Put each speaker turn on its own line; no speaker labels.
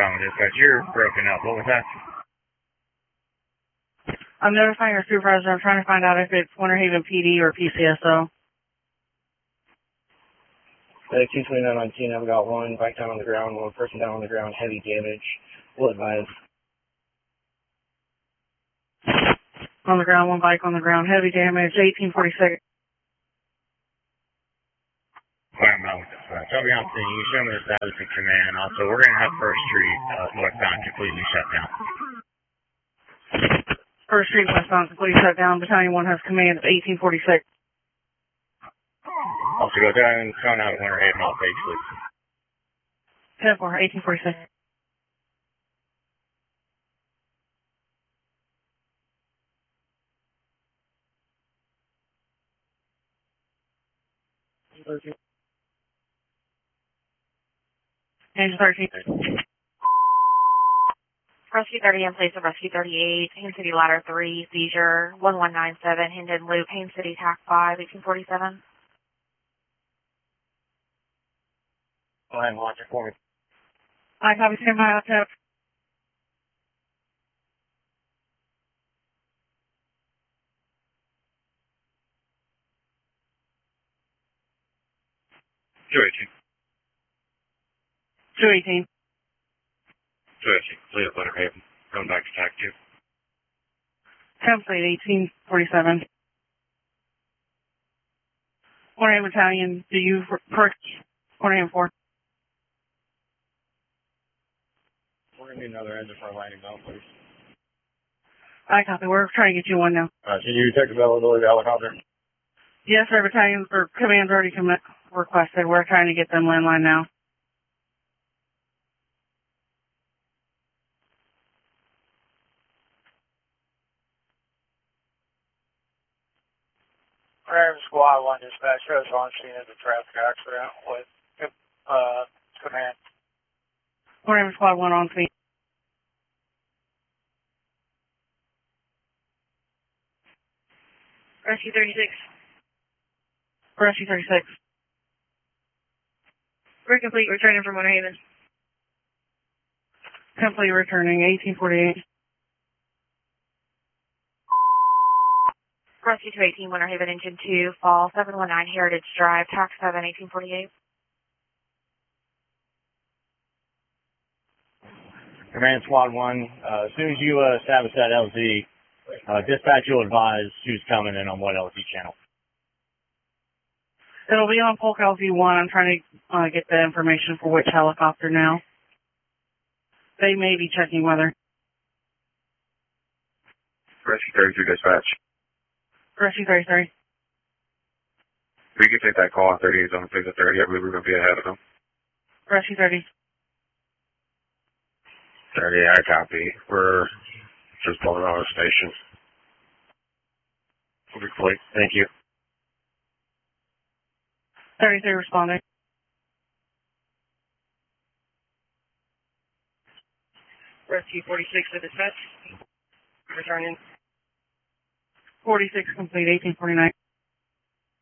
Alabama Dispatch. You're broken up. What was that?
I'm notifying our supervisor. I'm trying to find out if it's Winter Haven PD or PCSO.
22919, I've got one bike down on the ground, one person down on the ground, heavy damage. We'll advise.
On the ground, one bike on the ground, heavy damage, 1846.
Alabama Dispatch. I'll be on scene. You show me the status of command. Also, we're going to have First Street westbound completely shut down.
First Street westbound completely shut down. Battalion 1 has command of 1846.
Also, go down and phone out of Winter Haven off page, please.
10-4, 1846. Angel 13.
Rescue 30 in place of Rescue 38, Haines City Ladder 3, seizure 1197, Hendon Loop, Haines City TAC 5, 1847.
Go ahead and watch it for me.
I copy, stand by, tip.
Joy
218.
218. Leah Winter Haven. Going back to TAC 2.
Template 1847. Winter Haven Battalion, do you first? Winter Haven 4.
We're going to need another engine for our landing zone, please.
I copy, we're trying to get you one now.
Can you take the availability of the helicopter?
Yes, sir, battalion, or command's already requested. We're trying to get them landline now.
Raven Squad 1 dispatch shows on scene of the traffic accident with command.
Raven Squad 1 on scene.
Rescue 36.
Rescue 36.
We're complete, returning from Winter Haven.
Complete returning, 1848.
Rescue 218, Winter Haven Engine 2, Fall 719 Heritage Drive, TAC 7, 1848.
Command Squad 1, as soon as you establish that LZ, dispatch will advise who's coming in on what LZ channel.
It'll be on Polk LZ1. I'm trying to get the information for which helicopter now. They may be checking weather.
Rescue 32 dispatch.
Rescue 33.
We can take that call on 38 zone, please at 30. I believe we're going to be ahead of them.
Rescue 30.
30, I copy. We're just pulling out of the station. We'll be complete. Thank you.
33 responding.
Rescue 46 to dispatch. Returning.
46 complete, 1849.